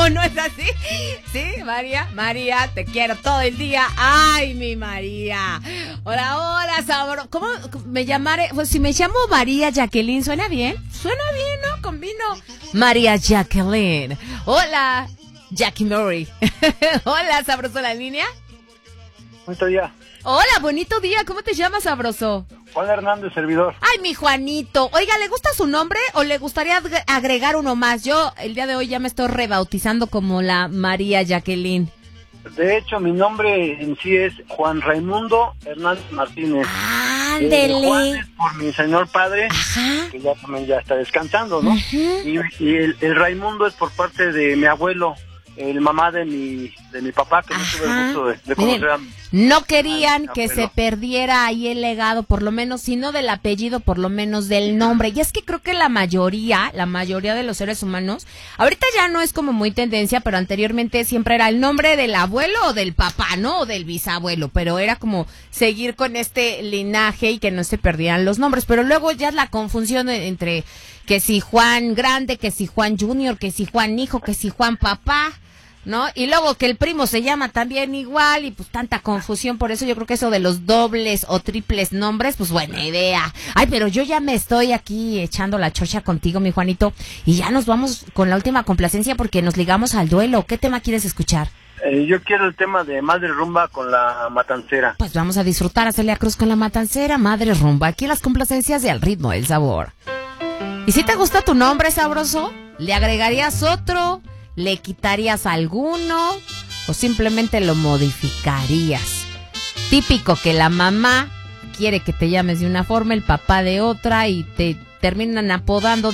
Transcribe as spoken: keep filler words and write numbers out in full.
¿O no es así? Sí, María, María, te quiero todo el día. Ay, mi María. Hola, hola, sabor. ¿Cómo me llamaré? Pues si me llamo María Jacqueline, ¿suena bien? Suena bien, ¿no? Combino. María Jacqueline. Hola, Jackie Murray. Hola, sabroso la línea. Bonito día. Hola, bonito día. ¿Cómo te llamas, sabroso? Juan Hernández, servidor. Ay, mi Juanito. Oiga, ¿le gusta su nombre o le gustaría agregar uno más? Yo el día de hoy ya me estoy rebautizando como la María Jacqueline. De hecho, mi nombre en sí es Juan Raimundo Hernández Martínez. ¡Ándele! Eh, Juan es por mi señor padre, Ajá. que ya también ya está descansando, ¿no? Uh-huh. Y, y el, el Raimundo es por parte de mi abuelo, el mamá de mi de mi papá, que no tuve el gusto de, de conocer. Miren, a no querían a que abuelo. se perdiera ahí el legado, por lo menos, si no del apellido, por lo menos del nombre. Y es que creo que la mayoría, la mayoría de los seres humanos, ahorita ya no es como muy tendencia, pero anteriormente siempre era el nombre del abuelo o del papá, ¿no? O del bisabuelo, pero era como seguir con este linaje y que no se perdieran los nombres. Pero luego ya es la confusión entre que si Juan Grande, que si Juan Junior, que si Juan Hijo, que si Juan Papá, ¿no? Y luego que el primo se llama también igual y pues tanta confusión, por eso yo creo que eso de los dobles o triples nombres, pues buena idea. Ay, pero yo ya me estoy aquí echando la chocha contigo, mi Juanito, y ya nos vamos con la última complacencia porque nos ligamos al duelo. ¿Qué tema quieres escuchar? Eh, yo quiero el tema de Madre Rumba con la Matancera. Pues vamos a disfrutar a Celia Cruz con la Matancera, Madre Rumba, aquí las complacencias de Al Ritmo del Sabor. ¿Y si te gusta tu nombre, sabroso? ¿Le agregarías otro? ¿Le quitarías alguno o simplemente lo modificarías? Típico que la mamá quiere que te llames de una forma, el papá de otra y te terminan apodando